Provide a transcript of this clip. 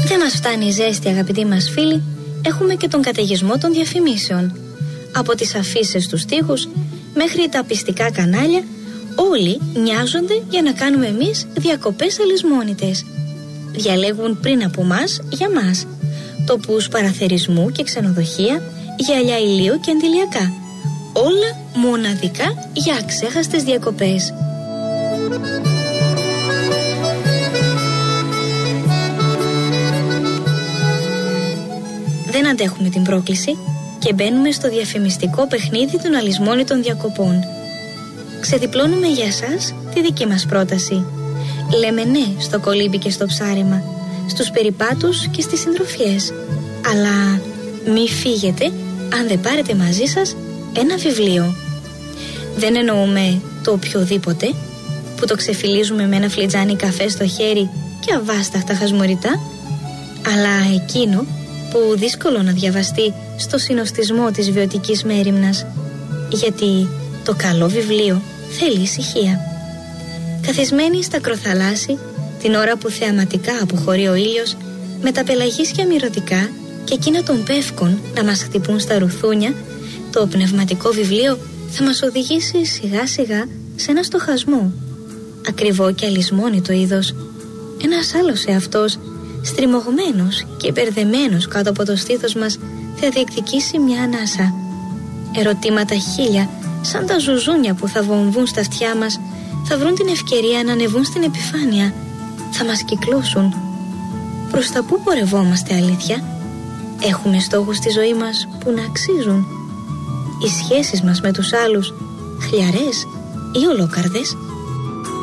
Δεν μας φτάνει η ζέστη, αγαπητοί μας φίλοι, έχουμε και τον καταιγισμό των διαφημίσεων. Από τις αφίσες στους τοίχους μέχρι τα πιστικά κανάλια, όλοι νοιάζονται για να κάνουμε εμείς διακοπές αλυσμόνητες. Διαλέγουν πριν από μας για μας τοπούς παραθερισμού και ξενοδοχεία, γυαλιά ηλίου και αντιλιακά. Όλα μοναδικά για αξέχαστες διακοπές. Δεν αντέχουμε την πρόκληση και μπαίνουμε στο διαφημιστικό παιχνίδι των αλυσμόνητων διακοπών. Ξεδιπλώνουμε για εσάς τη δική μας πρόταση. Λέμε ναι στο κολύμπι και στο ψάρεμα, στους περιπάτους και στις συντροφιές. Αλλά μη φύγετε αν δεν πάρετε μαζί σας ένα βιβλίο. Δεν εννοούμε το οποιοδήποτε που το ξεφυλίζουμε με ένα φλιτζάνι καφέ στο χέρι και αβάσταχτα χασμουριτά, αλλά εκείνο που δύσκολο να διαβαστεί στο συνοστισμό της βιωτικής μέριμνας, γιατί το καλό βιβλίο θέλει ησυχία. Καθισμένοι στα ακροθαλάσσι, την ώρα που θεαματικά αποχωρεί ο ήλιος, με τα πελαγίσια μυρωδικά και εκείνα των πεύκων να μας χτυπούν στα ρουθούνια, το πνευματικό βιβλίο θα μας οδηγήσει σιγά σιγά σε ένα στοχασμό. Ακριβό και αλυσμόνητο είδος. Ένας άλλος εαυτός, στριμωγμένος και μπερδεμένος κάτω από το στήθος μας, θα διεκδικήσει μια ανάσα. Ερωτήματα χίλια, σαν τα ζουζούνια που θα βομβούν στα αυτιά μας, θα βρουν την ευκαιρία να ανεβούν στην επιφάνεια. Θα μας κυκλώσουν. Προς τα πού πορευόμαστε, αλήθεια? Έχουμε στόχους στη ζωή μας που να αξίζουν? Οι σχέσεις μας με τους άλλους, χλιαρές ή ολόκαρδες?